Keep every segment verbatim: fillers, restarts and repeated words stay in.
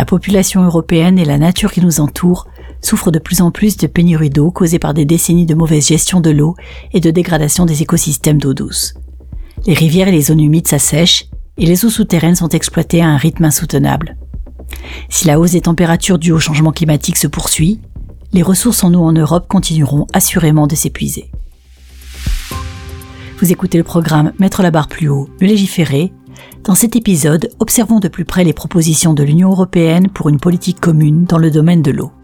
population européenne et la nature qui nous entoure souffrent de plus en plus de pénurie d'eau causée par des décennies de mauvaise gestion de l'eau et de dégradation des écosystèmes d'eau douce. Les rivières et les zones humides s'assèchent et les eaux souterraines sont exploitées à un rythme insoutenable. Si la hausse des températures due au changement climatique se poursuit, les ressources en eau en Europe continueront assurément de s'épuiser. Vous écoutez le programme Mettre la barre plus haut, mieux légiférer. Dans cet épisode, observons de plus près les propositions de l'Union européenne pour une politique commune dans le domaine de l'eau.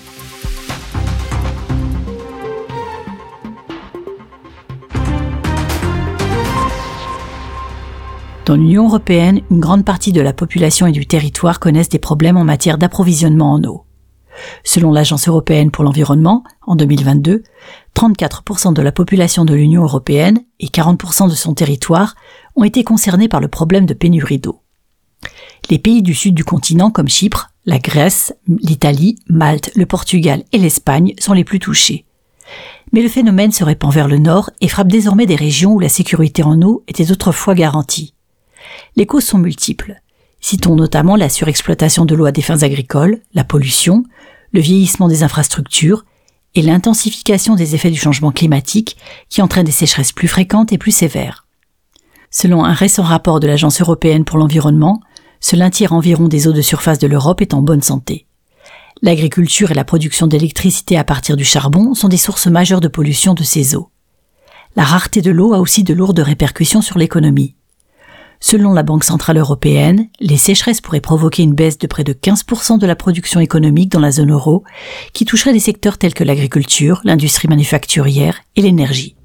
Dans l'Union européenne, une grande partie de la population et du territoire connaissent des problèmes en matière d'approvisionnement en eau. Selon l'Agence européenne pour l'environnement, en deux mille vingt-deux, trente-quatre pour cent de la population de l'Union européenne et quarante pour cent de son territoire ont été concernés par le problème de pénurie d'eau. Les pays du sud du continent comme Chypre, la Grèce, l'Italie, Malte, le Portugal et l'Espagne sont les plus touchés. Mais le phénomène se répand vers le nord et frappe désormais des régions où la sécurité en eau était autrefois garantie. Les causes sont multiples. Citons notamment la surexploitation de l'eau à des fins agricoles, la pollution, le vieillissement des infrastructures et l'intensification des effets du changement climatique qui entraîne des sécheresses plus fréquentes et plus sévères. Selon un récent rapport de l'Agence européenne pour l'environnement, seul un tiers environ des eaux de surface de l'Europe est en bonne santé. L'agriculture et la production d'électricité à partir du charbon sont des sources majeures de pollution de ces eaux. La rareté de l'eau a aussi de lourdes répercussions sur l'économie. Selon la Banque centrale européenne, les sécheresses pourraient provoquer une baisse de près de quinze pour cent de la production économique dans la zone euro, qui toucherait des secteurs tels que l'agriculture, l'industrie manufacturière et l'énergie.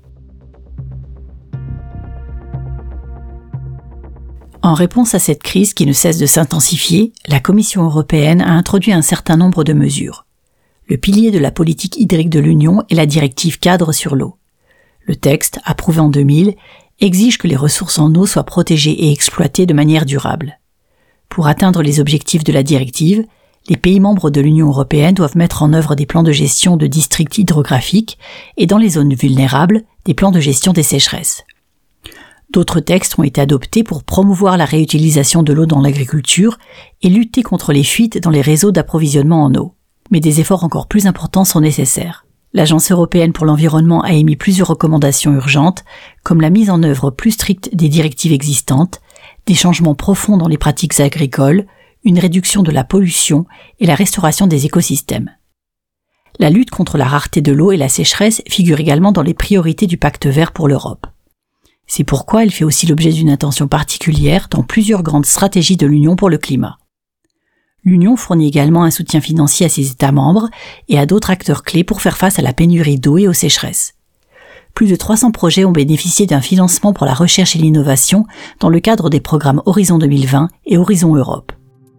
En réponse à cette crise qui ne cesse de s'intensifier, la Commission européenne a introduit un certain nombre de mesures. Le pilier de la politique hydrique de l'Union est la directive cadre sur l'eau. Le texte, approuvé en deux mille, exige que les ressources en eau soient protégées et exploitées de manière durable. Pour atteindre les objectifs de la directive, les pays membres de l'Union européenne doivent mettre en œuvre des plans de gestion de districts hydrographiques et dans les zones vulnérables, des plans de gestion des sécheresses. D'autres textes ont été adoptés pour promouvoir la réutilisation de l'eau dans l'agriculture et lutter contre les fuites dans les réseaux d'approvisionnement en eau. Mais des efforts encore plus importants sont nécessaires. L'Agence européenne pour l'environnement a émis plusieurs recommandations urgentes, comme la mise en œuvre plus stricte des directives existantes, des changements profonds dans les pratiques agricoles, une réduction de la pollution et la restauration des écosystèmes. La lutte contre la rareté de l'eau et la sécheresse figure également dans les priorités du Pacte vert pour l'Europe. C'est pourquoi elle fait aussi l'objet d'une attention particulière dans plusieurs grandes stratégies de l'Union pour le climat. L'Union fournit également un soutien financier à ses États membres et à d'autres acteurs clés pour faire face à la pénurie d'eau et aux sécheresses. Plus de trois cents projets ont bénéficié d'un financement pour la recherche et l'innovation dans le cadre des programmes Horizon deux mille vingt et Horizon Europe.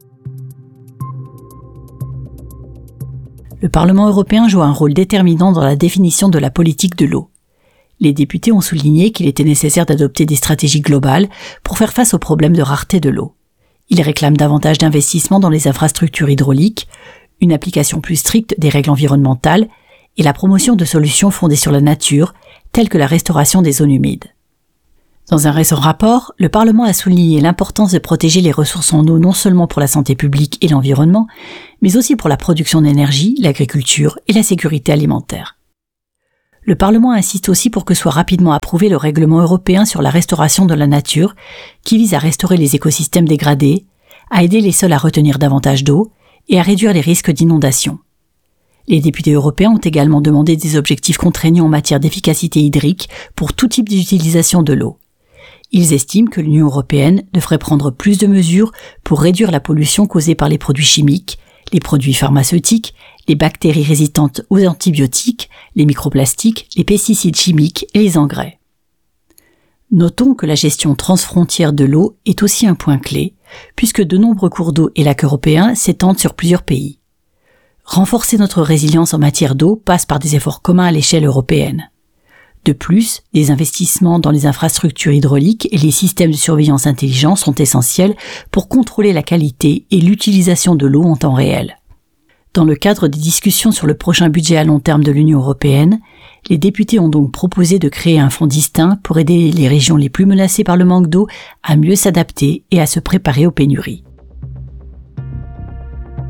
Le Parlement européen joue un rôle déterminant dans la définition de la politique de l'eau. Les députés ont souligné qu'il était nécessaire d'adopter des stratégies globales pour faire face aux problèmes de rareté de l'eau. Ils réclament davantage d'investissements dans les infrastructures hydrauliques, une application plus stricte des règles environnementales et la promotion de solutions fondées sur la nature, telles que la restauration des zones humides. Dans un récent rapport, le Parlement a souligné l'importance de protéger les ressources en eau non seulement pour la santé publique et l'environnement, mais aussi pour la production d'énergie, l'agriculture et la sécurité alimentaire. Le Parlement insiste aussi pour que soit rapidement approuvé le règlement européen sur la restauration de la nature, qui vise à restaurer les écosystèmes dégradés, à aider les sols à retenir davantage d'eau et à réduire les risques d'inondation. Les députés européens ont également demandé des objectifs contraignants en matière d'efficacité hydrique pour tout type d'utilisation de l'eau. Ils estiment que l'Union européenne devrait prendre plus de mesures pour réduire la pollution causée par les produits chimiques, les produits pharmaceutiques, les bactéries résistantes aux antibiotiques, les microplastiques, les pesticides chimiques et les engrais. Notons que la gestion transfrontière de l'eau est aussi un point clé, puisque de nombreux cours d'eau et lacs européens s'étendent sur plusieurs pays. Renforcer notre résilience en matière d'eau passe par des efforts communs à l'échelle européenne. De plus, des investissements dans les infrastructures hydrauliques et les systèmes de surveillance intelligents sont essentiels pour contrôler la qualité et l'utilisation de l'eau en temps réel. Dans le cadre des discussions sur le prochain budget à long terme de l'Union européenne, les députés ont donc proposé de créer un fonds distinct pour aider les régions les plus menacées par le manque d'eau à mieux s'adapter et à se préparer aux pénuries.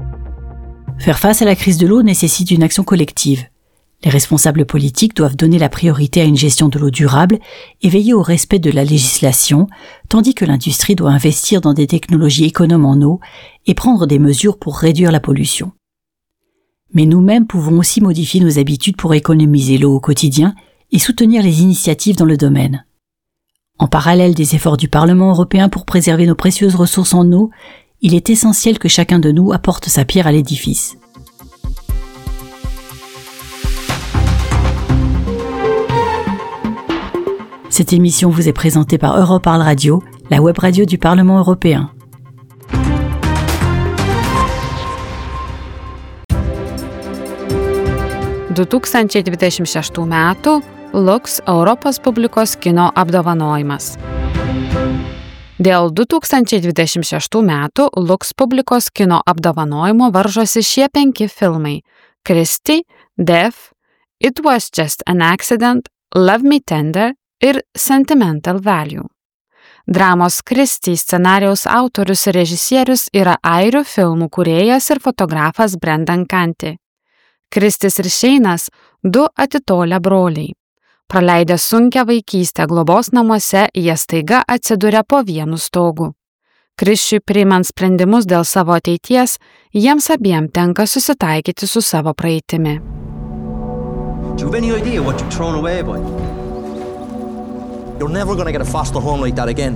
Faire face à la crise de l'eau nécessite une action collective. Les responsables politiques doivent donner la priorité à une gestion de l'eau durable et veiller au respect de la législation, tandis que l'industrie doit investir dans des technologies économes en eau et prendre des mesures pour réduire la pollution. Mais nous-mêmes pouvons aussi modifier nos habitudes pour économiser l'eau au quotidien et soutenir les initiatives dans le domaine. En parallèle des efforts du Parlement européen pour préserver nos précieuses ressources en eau, il est essentiel que chacun de nous apporte sa pierre à l'édifice. Cette émission vous est présentée par Europarl Radio, la web radio du Parlement européen. du tūkstančiai dvidešimt šeštų metų Lux Europos publikos kino apdovanojimas. Dėl du tūkstančiai dvidešimt šeštų metų Lux publikos kino apdovanojimo varžosi šie penki filmai: Christie, Death, It Was Just an Accident, Love Me Tender ir Sentimental Value. Dramos Christie scenarijaus autorius ir režisierius yra airių filmų kūrėjas ir fotografas Brendan Canty. Kristis ir Šeinas – du atitolę broliai. Praleidę sunkią vaikystę globos namuose, jie staiga atsiduria po vienu stogu. Krisčiui priimant sprendimus dėl savo ateities, jiems abiem tenka susitaikyti su savo praeitimi. Do you have any idea what you've thrown away, boy? You're never going to get a foster home like that again.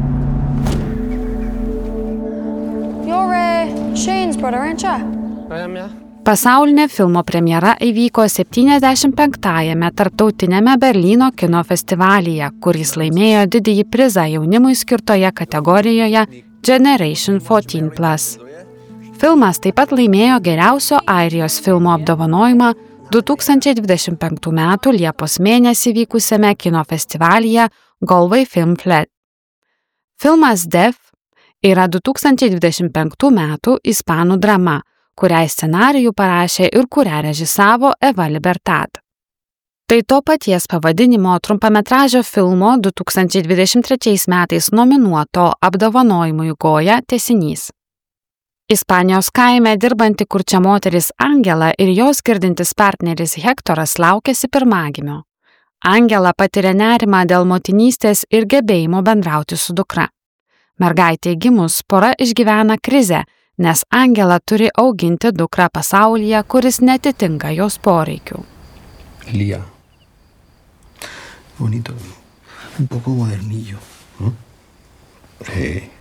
You're uh, Shane's brother, aren't you? I am, yeah. Pasaulinė filmo premjera įvyko septyniasdešimt penktajame tarptautiniame Berlyno kino festivalyje, kuris laimėjo didįjį prizą jaunimui skirtoje kategorijoje Generation fourteen plus. Filmas taip pat laimėjo geriausio Airijos filmo apdovanojimą du tūkstančiai dvidešimt penktų metų Liepos mėnesį vykusiame kino festivalyje Galway Film Flat. Filmas Death yra du tūkstančiai dvidešimt penktų metų ispanų drama, kuriai scenarijų parašė ir kurią režisavo Eva Libertad. Tai to paties pavadinimo trumpametražio filmo du tūkstančiai dvidešimt trečiais metais nominuoto apdovanojimui Goya tęsinys. Ispanijos kaime dirbanti kurčia moteris Angela ir jos girdintis partneris Hektoras laukiasi pirmagimio. Angela patiria nerimą dėl motinystės ir gebėjimo bendrauti su dukra. Mergaitei gimus pora išgyvena krizę, nes Angela turi auginti dukrą pasaulyje, kuris netitinka jos poreikių. Lía. Bonito. Un poco modernillo. ¿Mm? Sí.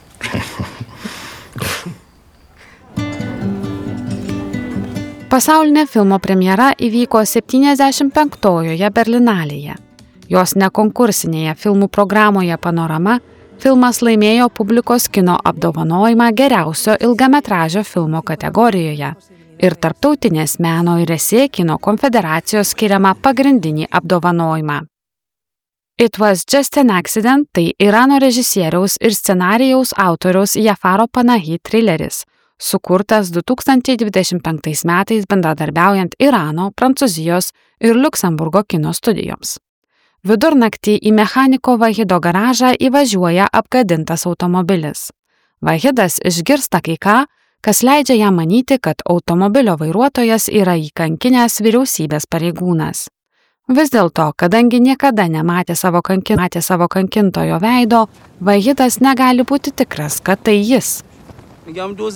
Pasaulinė filmo premjera įvyko septyniasdešimt penktojoje Berlinalėje. Jos nekonkursinėje filmų programoje Panorama filmas laimėjo publikos kino apdovanojimą geriausio ilgametražio filmo kategorijoje ir Tarptautinės meno ir esė kino konfederacijos skiriamą pagrindinį apdovanojimą. It Was Just an Accident tai Irano režisieriaus ir scenarijaus autoriaus Jafaro Panahi trileris, sukurtas du tūkstančiai dvidešimt penktais metais bendradarbiaujant Irano, Prancūzijos ir Liuksemburgo kino studijoms. Vidurnaktį į mechaniko Vahido garažą įvažiuoja apgadintas automobilis. Vahidas išgirsta kai ką, kas leidžia jam manyti, kad automobilio vairuotojas yra įkankinęs vyriausybės pareigūnas. Vis dėlto, kadangi niekada nematė savo, kankin, matė savo kankintojo veido, Vahidas negali būti tikras, kad tai jis.